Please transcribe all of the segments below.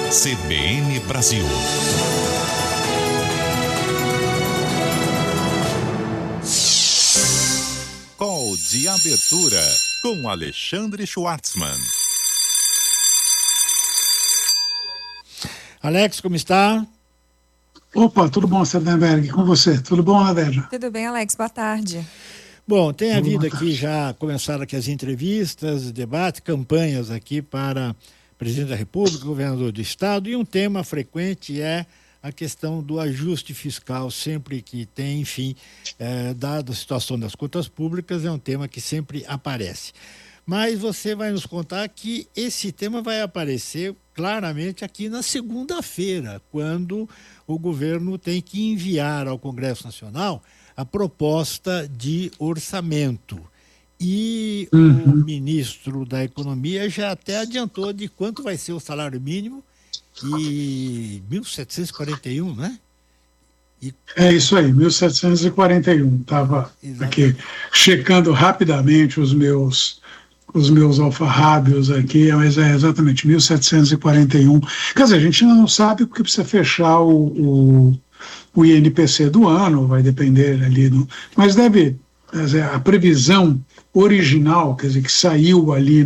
CBN Brasil. Call de abertura com Alexandre Schwartzman. Alex, como está? Opa, tudo bom, Sardenberg? Com você? Tudo bom, Adélia? Tudo bem, Alex? Boa tarde. Bom, tem havido aqui, já começaram aqui as entrevistas, debates, campanhas aqui para presidente da República, governador do Estado, e um tema frequente é a questão do ajuste fiscal, sempre que tem, enfim, dada a situação das contas públicas, é um tema que sempre aparece. Mas você vai nos contar que esse tema vai aparecer claramente aqui na segunda-feira, quando o governo tem que enviar ao Congresso Nacional a proposta de orçamento. E o ministro da Economia já até adiantou de quanto vai ser o salário mínimo, e 1.741, né? É isso aí, 1.741. Estava aqui checando rapidamente os meus alfarrábios aqui, mas é exatamente 1.741. Quer dizer, a gente ainda não sabe porque precisa fechar o INPC do ano, vai depender ali mas deve, quer dizer, a previsão original, quer dizer, que saiu ali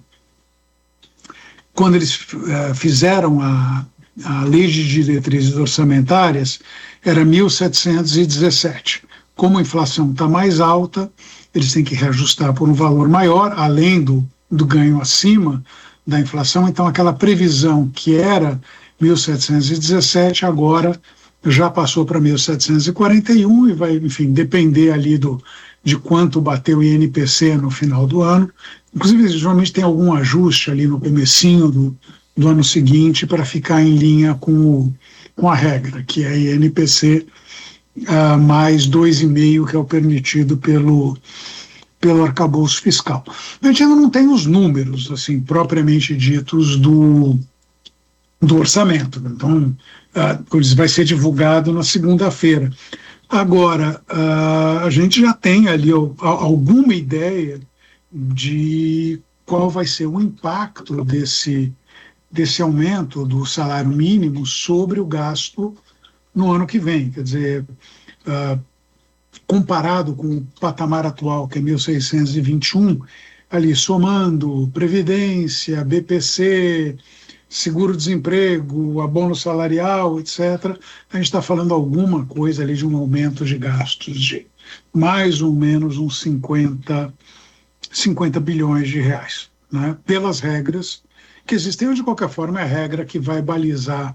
quando eles fizeram a lei de diretrizes orçamentárias, era 1.717. Como a inflação está mais alta, eles têm que reajustar por um valor maior, além do ganho acima da inflação. Então, aquela previsão que era 1.717, agora já passou para 1.741 e vai, enfim, depender ali de quanto bateu o INPC no final do ano. Inclusive, geralmente tem algum ajuste ali no comecinho do ano seguinte para ficar em linha com a regra, que é INPC mais 2,5, que é o permitido pelo arcabouço fiscal. A gente ainda não tem os números, assim, propriamente ditos do orçamento. Então, vai ser divulgado na segunda-feira. Agora, a gente já tem ali alguma ideia de qual vai ser o impacto desse aumento do salário mínimo sobre o gasto no ano que vem. Quer dizer, comparado com o patamar atual, que é 1.621, ali somando Previdência, BPC, seguro-desemprego, abono salarial, etc., a gente está falando alguma coisa ali de um aumento de gastos de mais ou menos uns 50 bilhões de reais, né? Pelas regras que existem, ou de qualquer forma é a regra que vai balizar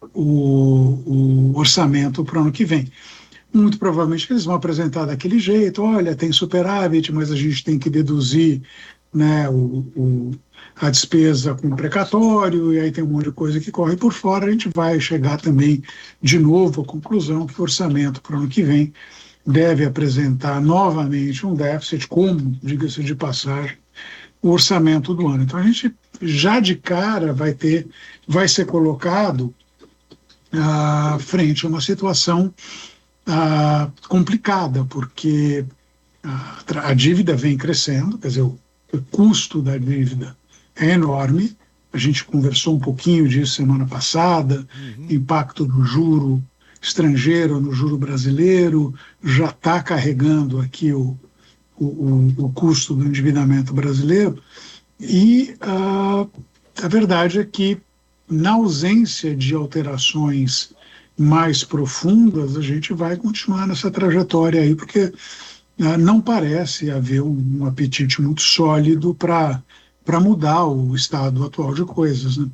o orçamento para o ano que vem. Muito provavelmente eles vão apresentar daquele jeito: olha, tem superávit, mas a gente tem que deduzir, né, a despesa com precatório, e aí tem um monte de coisa que corre por fora. A gente vai chegar também de novo à conclusão que o orçamento para o ano que vem deve apresentar novamente um déficit, como, diga-se de passagem, o orçamento do ano. Então a gente já de cara vai ser colocado frente a uma situação complicada, porque a dívida vem crescendo, quer dizer, o custo da dívida é enorme. A gente conversou um pouquinho disso semana passada, impacto do juro estrangeiro no juro brasileiro já está carregando aqui o custo do endividamento brasileiro, e a verdade é que, na ausência de alterações mais profundas, a gente vai continuar nessa trajetória aí, porque não parece haver um apetite muito sólido para mudar o estado atual de coisas, né?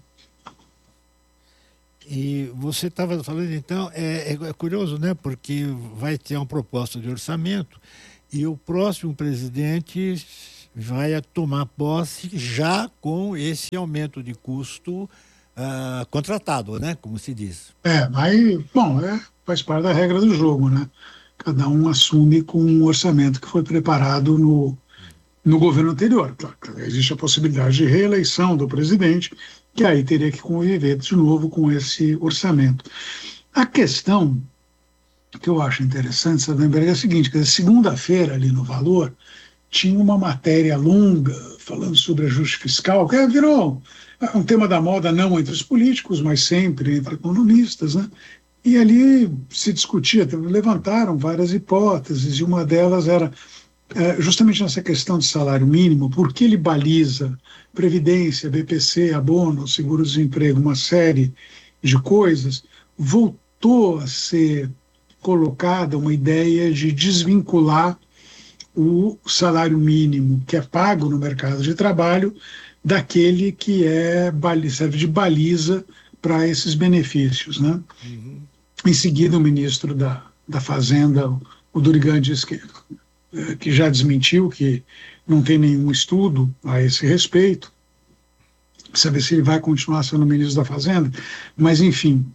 E você estava falando, então, é curioso, né? Porque vai ter uma proposta de orçamento e o próximo presidente vai tomar posse já com esse aumento de custo contratado, né? Como se diz. Mas, bom, faz parte da regra do jogo, né? Cada um assume com um orçamento que foi preparado no governo anterior. Claro, existe a possibilidade de reeleição do presidente, que aí teria que conviver de novo com esse orçamento. A questão que eu acho interessante, Sardenberg, é a seguinte: que segunda-feira, ali no Valor, tinha uma matéria longa falando sobre ajuste fiscal, que virou um tema da moda não entre os políticos, mas sempre entre economistas, né? E ali se discutia, levantaram várias hipóteses, e uma delas era justamente nessa questão de salário mínimo, porque ele baliza Previdência, BPC, abono, seguro-desemprego, uma série de coisas, voltou a ser colocada uma ideia de desvincular o salário mínimo que é pago no mercado de trabalho daquele que serve de baliza para esses benefícios, né? Uhum. Em seguida, o ministro da Fazenda, o Durigan, disse que já desmentiu, que não tem nenhum estudo a esse respeito, saber se ele vai continuar sendo ministro da Fazenda, mas, enfim,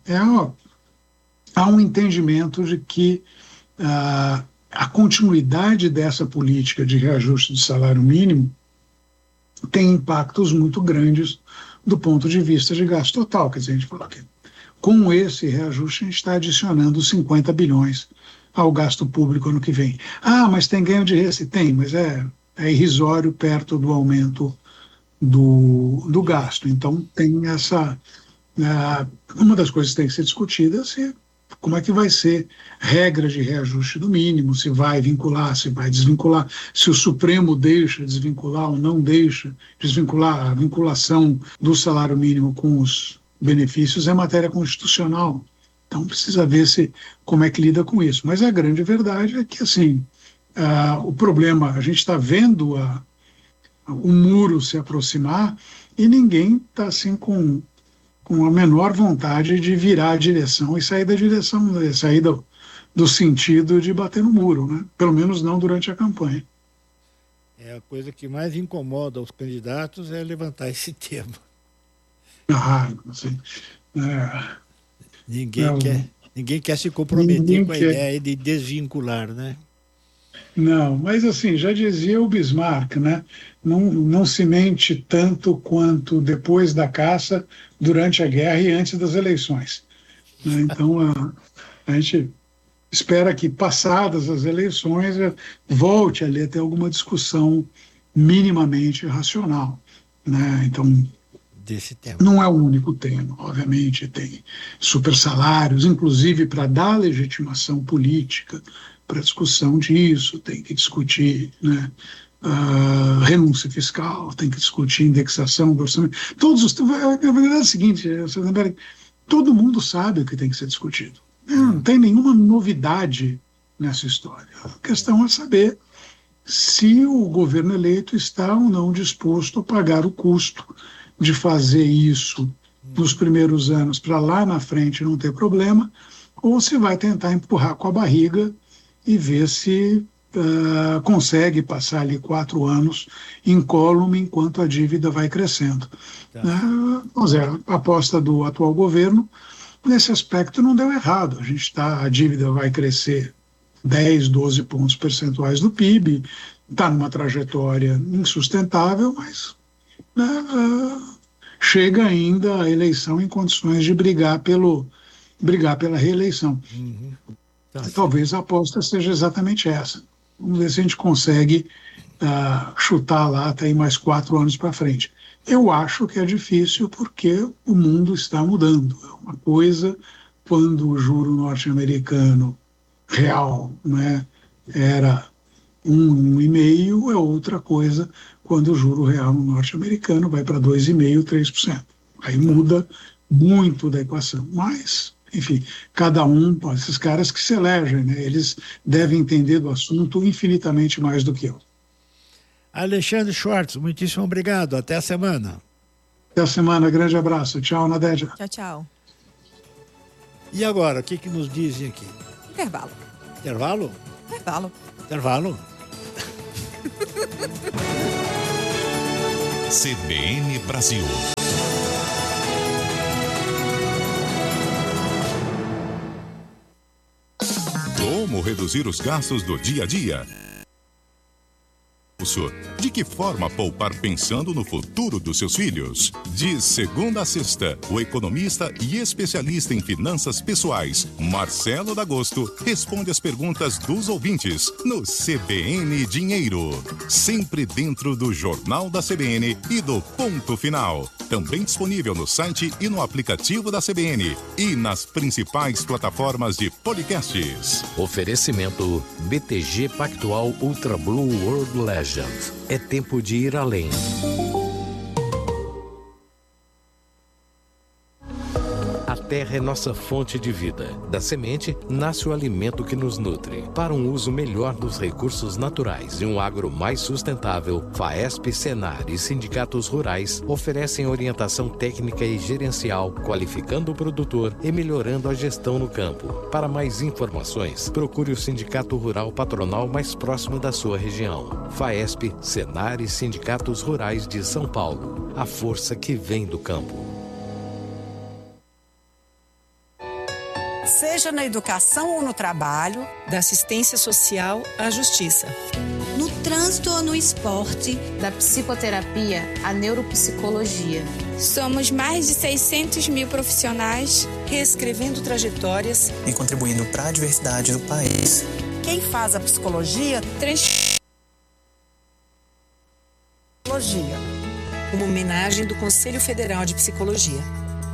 há um entendimento de que a continuidade dessa política de reajuste do salário mínimo tem impactos muito grandes do ponto de vista de gasto total. Quer dizer, a gente falou que com esse reajuste a gente está adicionando 50 bilhões ao gasto público ano que vem. Mas tem ganho de receita? Tem, mas é irrisório perto do aumento do gasto. Então tem essa... uma das coisas que tem que ser discutida é como é que vai ser regra de reajuste do mínimo, se vai vincular, se vai desvincular, se o Supremo deixa desvincular ou não deixa desvincular. A vinculação do salário mínimo com os benefícios é matéria constitucional. Então precisa ver como é que lida com isso. Mas a grande verdade é que, assim, o problema, a gente está vendo o muro se aproximar e ninguém está assim com a menor vontade de virar a direção e sair da direção, sair do sentido de bater no muro, né? Pelo menos não durante a campanha. A coisa que mais incomoda os candidatos é levantar esse tema. Assim, ninguém quer se comprometer com a ideia de desvincular, né? Não, mas assim, já dizia o Bismarck, né? Não se mente tanto quanto depois da caça, durante a guerra e antes das eleições. Né? Então, a gente espera que, passadas as eleições, volte ali a ter alguma discussão minimamente racional. Né? Então, desse tema. Não é o único tema, obviamente, tem super salários, inclusive para dar legitimação política para a discussão disso, tem que discutir, né, renúncia fiscal, tem que discutir indexação do orçamento. A verdade é a seguinte, todo mundo sabe o que tem que ser discutido. Não tem nenhuma novidade nessa história. A questão é saber se o governo eleito está ou não disposto a pagar o custo de fazer isso nos primeiros anos para lá na frente não ter problema, ou se vai tentar empurrar com a barriga e ver se consegue passar ali 4 anos incólume enquanto a dívida vai crescendo. Tá. A aposta do atual governo nesse aspecto não deu errado. A dívida vai crescer 10, 12 pontos percentuais do PIB, está numa trajetória insustentável, mas chega ainda a eleição em condições de brigar pela reeleição. Uhum. Tá. Talvez a aposta seja exatamente essa. Vamos ver se a gente consegue chutar lá até mais 4 anos para frente. Eu acho que é difícil porque o mundo está mudando. É uma coisa quando o juro norte-americano real, né, era 1,5%, é outra coisa quando o juro real norte-americano vai para 2,5%, 3%. Aí muda muito da equação. Mas, enfim, cada um, esses caras que se elegem, né, eles devem entender do assunto infinitamente mais do que eu. Alexandre Schwartz, muitíssimo obrigado. Até a semana. Até a semana. Grande abraço. Tchau, Nadédia. Tchau, tchau. E agora, o que nos dizem aqui? Intervalo. Intervalo? Intervalo. Intervalo. CBN Brasil. Como reduzir os gastos do dia a dia? De que forma poupar pensando no futuro dos seus filhos? De segunda a sexta, o economista e especialista em finanças pessoais, Marcelo D'Agosto, responde as perguntas dos ouvintes no CBN Dinheiro. Sempre dentro do Jornal da CBN e do Ponto Final. Também disponível no site e no aplicativo da CBN e nas principais plataformas de podcasts. Oferecimento BTG Pactual Ultra Blue World Legend. É tempo de ir além. A terra é nossa fonte de vida. Da semente nasce o alimento que nos nutre. Para um uso melhor dos recursos naturais e um agro mais sustentável, FAESP, Senar e sindicatos rurais oferecem orientação técnica e gerencial, qualificando o produtor e melhorando a gestão no campo. Para mais informações, procure o sindicato rural patronal mais próximo da sua região. FAESP, Senar e sindicatos rurais de São Paulo. A força que vem do campo. Seja na educação ou no trabalho, da assistência social à justiça, no trânsito ou no esporte, da psicoterapia à neuropsicologia. Somos mais de 600 mil profissionais reescrevendo trajetórias e contribuindo para a diversidade do país. Quem faz a psicologia uma homenagem do Conselho Federal de Psicologia.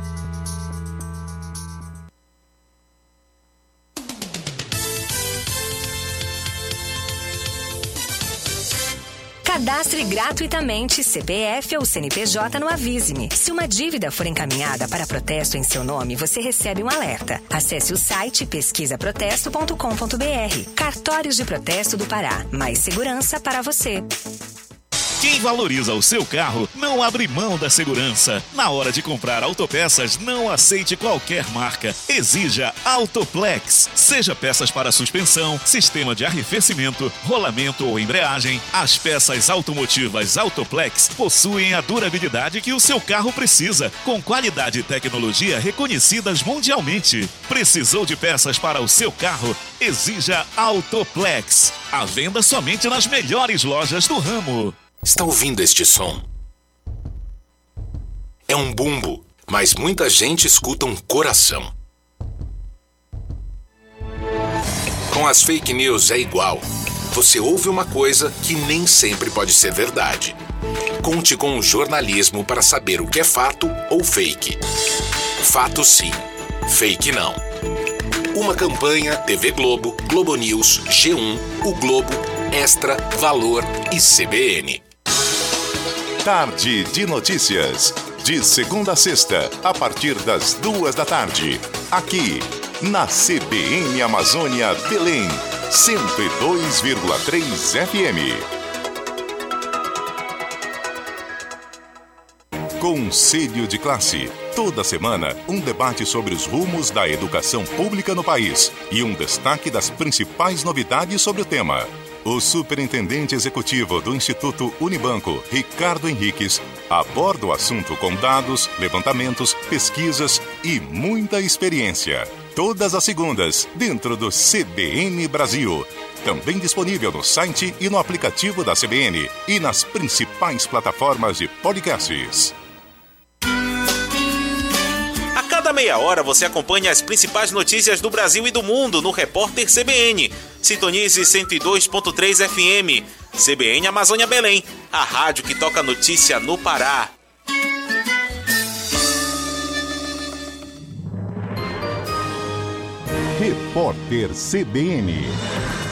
Cadastre gratuitamente CPF ou CNPJ no Avise-me. Se uma dívida for encaminhada para protesto em seu nome, você recebe um alerta. Acesse o site pesquisaprotesto.com.br. Cartórios de Protesto do Pará. Mais segurança para você. Quem valoriza o seu carro não abre mão da segurança. Na hora de comprar autopeças, não aceite qualquer marca. Exija Autoplex. Seja peças para suspensão, sistema de arrefecimento, rolamento ou embreagem, as peças automotivas Autoplex possuem a durabilidade que o seu carro precisa, com qualidade e tecnologia reconhecidas mundialmente. Precisou de peças para o seu carro? Exija Autoplex. À venda somente nas melhores lojas do ramo. Está ouvindo este som? É um bumbo, mas muita gente escuta um coração. Com as fake news é igual. Você ouve uma coisa que nem sempre pode ser verdade. Conte com o jornalismo para saber o que é fato ou fake. Fato sim, fake não. Uma campanha TV Globo, Globo News, G1, O Globo, Extra, Valor e CBN. Tarde de Notícias. De segunda a sexta, a partir das 14h. Aqui, na CBN Amazônia Belém, 102,3 FM. Conselho de Classe. Toda semana, um debate sobre os rumos da educação pública no país e um destaque das principais novidades sobre o tema. O superintendente executivo do Instituto Unibanco, Ricardo Henriques, aborda o assunto com dados, levantamentos, pesquisas e muita experiência. Todas as segundas, dentro do CBN Brasil. Também disponível no site e no aplicativo da CBN e nas principais plataformas de podcasts. A cada meia hora você acompanha as principais notícias do Brasil e do mundo no Repórter CBN. Sintonize 102.3 FM. CBN Amazônia Belém, a rádio que toca notícia no Pará. Repórter CBN.